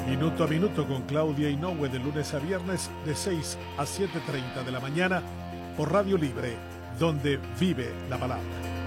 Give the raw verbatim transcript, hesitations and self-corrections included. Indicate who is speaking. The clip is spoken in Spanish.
Speaker 1: Minuto a Minuto con Claudia Inoue de lunes a viernes de seis a siete y media de la mañana por Radio Libre, donde vive la palabra.